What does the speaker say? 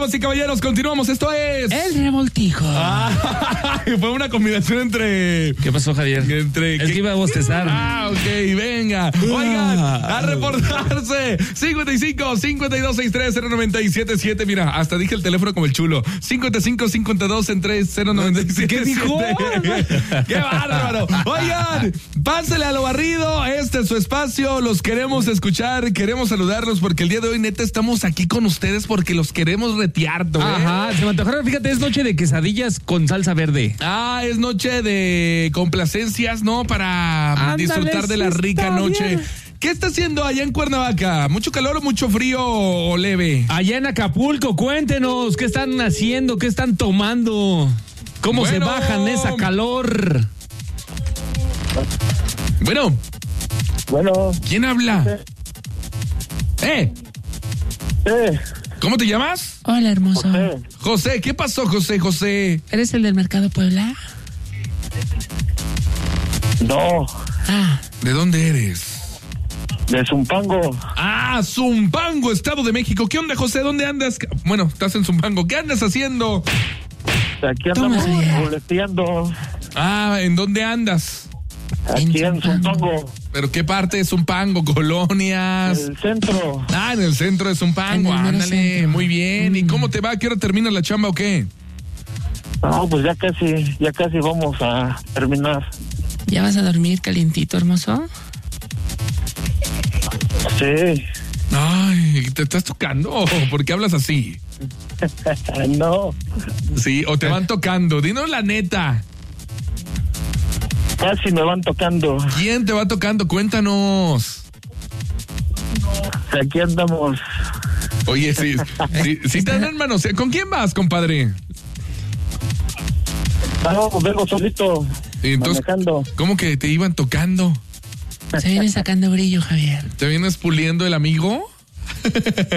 damas y caballeros, continuamos. Esto es... El revoltijo. Fue una combinación entre... ¿Qué pasó, Javier? Es que iba a bostezar. Ok, venga. Oigan, a reportarse. 55 52 63 0977. Mira, hasta dije el teléfono como el chulo. 55 52 63 0977. ¿Qué dijo? ¡Qué bárbaro! Oigan, pásale a lo barrido. Este es su espacio. Los queremos escuchar, queremos saludarlos porque el día de hoy, neta, estamos aquí con ustedes porque los queremos retear, ¿eh? Ajá, se me antojaron, fíjate, es noche de quesadillas con salsa verde. Es noche de complacencias, ¿no? Para disfrutar de la rica noche. Bien. ¿Qué está haciendo allá en Cuernavaca? ¿Mucho calor o mucho frío o leve? Allá en Acapulco, cuéntenos, ¿qué están haciendo? ¿Qué están tomando? ¿Cómo se bajan esa calor? Bueno. ¿Quién habla? ¿Cómo te llamas? Hola, hermoso. José, ¿qué pasó, José? ¿Eres el del Mercado Puebla? No. ¿De dónde eres? De Zumpango. Zumpango, Estado de México. ¿Qué onda, José? ¿Dónde andas? Bueno, estás en Zumpango. ¿Qué andas haciendo? Aquí andamos boleteando. ¿En dónde andas? Aquí en Zumpango. ¿Pero qué parte de Zumpango? ¿Colonias? El centro. En el centro de Zumpango. Ándale, muy bien. ¿Y cómo te va? ¿A qué hora termina la chamba o qué? No, pues ya casi vamos a terminar. ¿Ya vas a dormir calientito, hermoso? Sí. Ay, ¿te estás tocando? ¿Por qué hablas así? No. Sí, o te van tocando. Dinos la neta. Casi me van tocando. ¿Quién te va tocando? Cuéntanos. Aquí andamos. Oye, sí te dan manos. ¿Con quién vas, compadre? No, vengo solito. Entonces, manejando. ¿Cómo que te iban tocando? Se viene sacando brillo, Javier. ¿Te vienes puliendo el amigo?